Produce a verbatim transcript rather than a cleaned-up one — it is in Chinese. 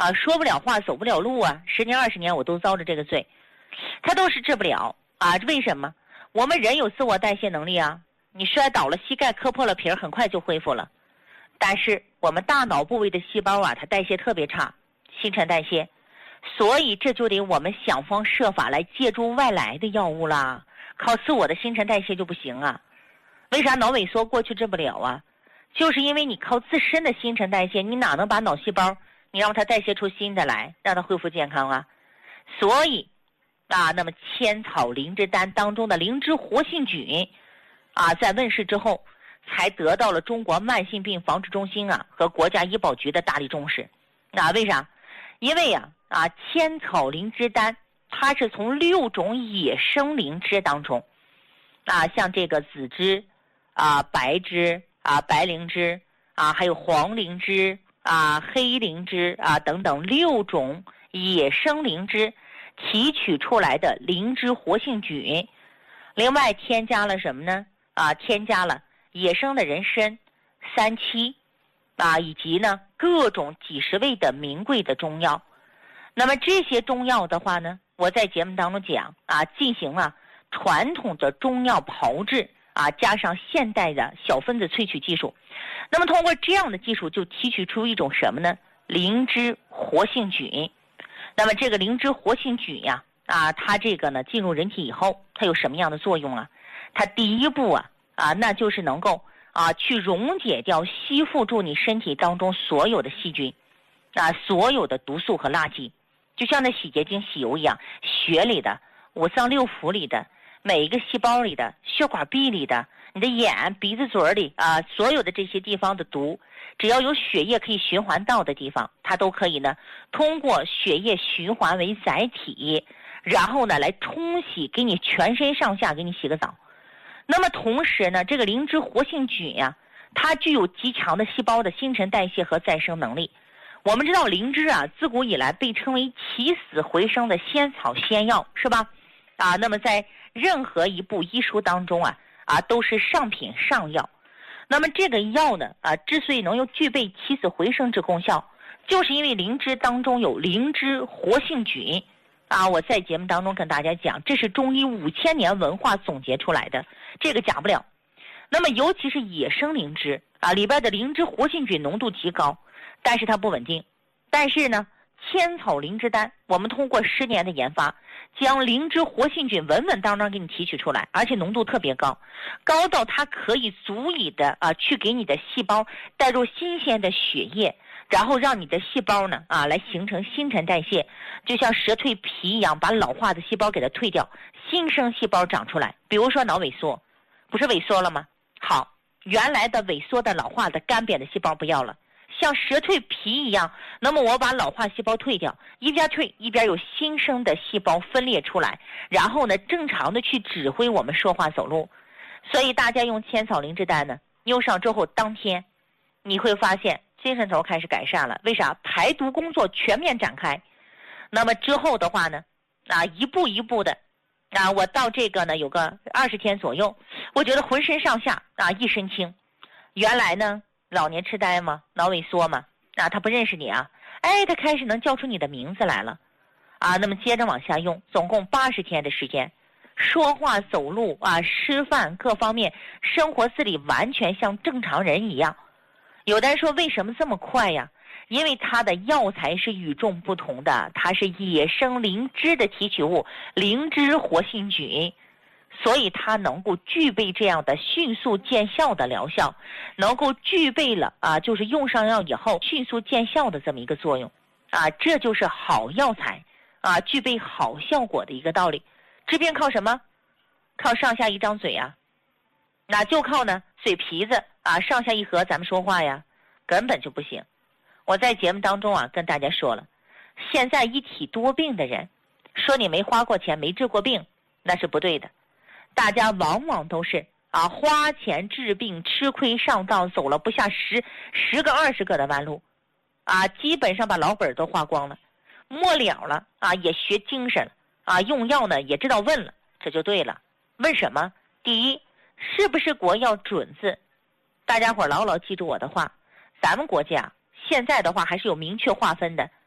啊，说不了话，走不了路啊，十年二十年我都遭着这个罪，它都是治不了啊。为什么？我们人有自我代谢能力啊，你摔倒了，膝盖磕破了皮儿，很快就恢复了。但是我们大脑部位的细胞啊，它代谢特别差，新陈代谢，所以这就得我们想方设法来借助外来的药物啦，靠自我的新陈代谢就不行啊。为啥脑萎缩过去治不了啊？就是因为你靠自身的新陈代谢，你哪能把脑细胞你让它代谢出新的来，让它恢复健康啊？所以啊，那么千草灵芝丹当中的灵芝活性菌啊，在问世之后才得到了中国慢性病防治中心啊和国家医保局的大力重视。那为啥？因为啊啊千草灵芝丹它是从六种野生灵芝当中啊，像这个紫芝啊、白芝啊、白灵芝啊，还有黄灵芝啊、黑灵芝啊等等六种野生灵芝提取出来的灵芝活性菌，另外添加了什么呢？啊，添加了野生的人参、三七啊，以及呢各种几十味的名贵的中药。那么这些中药的话呢，我在节目当中讲啊，进行了传统的中药炮制啊，加上现代的小分子萃取技术。那么通过这样的技术，就提取出一种什么呢？灵芝活性菌。那么这个灵芝活性菌呀，啊，它这个呢进入人体以后，它有什么样的作用啊？它第一步啊啊，那就是能够啊去溶解掉、吸附住你身体当中所有的细菌，啊，所有的毒素和垃圾，就像那洗洁精、洗油一样，血里的、五脏六腑里的、每一个细胞里的、血管壁里的、你的眼、鼻子、嘴里啊，所有的这些地方的毒，只要有血液可以循环到的地方，它都可以呢通过血液循环为载体，然后呢来冲洗，给你全身上下给你洗个澡。那么同时呢，这个灵芝活性菌呀、啊，它具有极强的细胞的新陈代谢和再生能力。我们知道灵芝啊，自古以来被称为起死回生的仙草仙药，是吧？啊，那么在任何一部医书当中啊，啊都是上品上药。那么这个药呢，啊，之所以能有具备起死回生之功效，就是因为灵芝当中有灵芝活性菌。啊，我在节目当中跟大家讲，这是中医五千年文化总结出来的，这个假不了。那么尤其是野生灵芝啊，里边的灵芝活性菌浓度极高，但是它不稳定。但是呢，千草灵芝丹，我们通过十年的研发，将灵芝活性菌稳稳当当给你提取出来，而且浓度特别高，高到它可以足以的啊，去给你的细胞带入新鲜的血液，然后让你的细胞呢啊来形成新陈代谢，就像蛇蜕皮一样，把老化的细胞给它退掉，新生细胞长出来。比如说脑萎缩，不是萎缩了吗？好，原来的萎缩的老化的干瘪的细胞不要了，像蛇蜕皮一样，那么我把老化细胞退掉，一边退一边有新生的细胞分裂出来，然后呢正常的去指挥我们说话走路。所以大家用千草灵芝丹呢，用上之后当天你会发现精神头开始改善了。为啥？排毒工作全面展开。那么之后的话呢，啊，一步一步的，啊，我到这个呢有个二十天左右，我觉得浑身上下啊一身轻。原来呢老年痴呆嘛，脑萎缩嘛，啊，他不认识你啊，哎，他开始能叫出你的名字来了，啊，那么接着往下用，总共八十天的时间，说话走路啊，吃饭各方面生活自理完全像正常人一样。有的人说为什么这么快呀？因为它的药材是与众不同的，它是野生灵芝的提取物，灵芝活性菌，所以它能够具备这样的迅速见效的疗效，能够具备了啊，就是用上药以后迅速见效的这么一个作用啊，这就是好药材啊，具备好效果的一个道理。治病靠什么？靠上下一张嘴啊，那就靠呢嘴皮子啊，上下一合咱们说话呀，根本就不行。我在节目当中啊跟大家说了，现在一体多病的人说你没花过钱没治过病，那是不对的。大家往往都是啊花钱治病，吃亏上当，走了不下十十个二十个的弯路啊，基本上把老本都花光了，末了了啊，也学精神了啊，用药呢也知道问了，这就对了。问什么？第一，是不是国药准字？大家伙牢牢记住我的话，咱们国家现在的话还是有明确划分的